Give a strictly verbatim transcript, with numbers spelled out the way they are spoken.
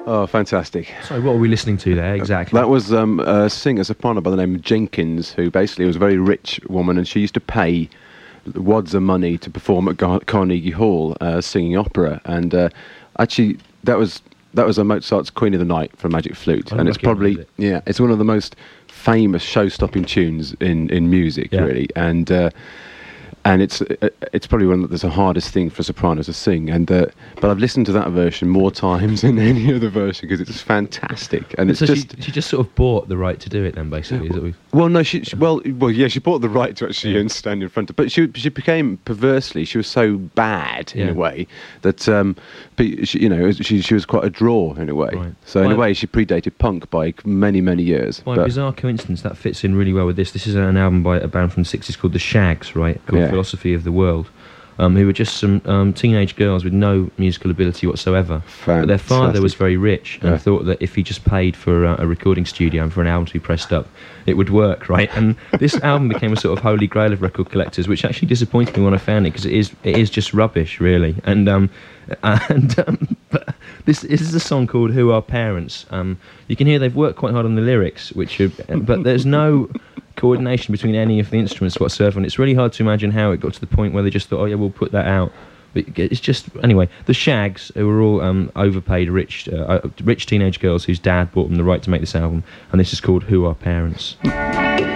Oh, fantastic. So what are we listening to there, exactly? That was um, a singer soprano by the name of Jenkins, who basically was a very rich woman, and she used to pay wads of money to perform at Gar- Carnegie Hall uh, singing opera. And uh, actually, that was that was a Mozart's Queen of the Night for Magic Flute, I and it's probably it. yeah, it's one of the most famous show-stopping tunes in in music, yeah. really, and. Uh, And it's uh, it's probably one that's the hardest thing for a soprano to sing. And uh, but I've listened to that version more times than any other version because it's fantastic. And it's so just she, she just sort of bought the right to do it then, basically. Is that we... well, no, she, she well well yeah, she bought the right to actually yeah. stand in front of. But she she became perversely she was so bad in yeah. a way that um, but she, you know she she was quite a draw in a way. Right. So by in a way she predated punk by many many years. By but bizarre coincidence, that fits in really well with this. This is an album by a band from the sixties called The Shags, right? Called Yeah. Philosophy of the World. Um, who were just some um, teenage girls with no musical ability whatsoever. But their father was very rich and Yeah. thought that if he just paid for uh, a recording studio and for an album to be pressed up, it would work, right? And this album became a sort of holy grail of record collectors, which actually disappointed me when I found it because it is it is just rubbish, really. And um, and um, but this, this is a song called "Who Are Parents." Um, you can hear they've worked quite hard on the lyrics, which are, but there's no coordination between any of the instruments whatsoever, and it's really hard to imagine how it got to the point where they just thought, oh yeah, we'll put that out. But it's just, anyway, the Shags, who were all um, overpaid rich uh, rich teenage girls whose dad bought them the right to make this album, and this is called Who Are Parents.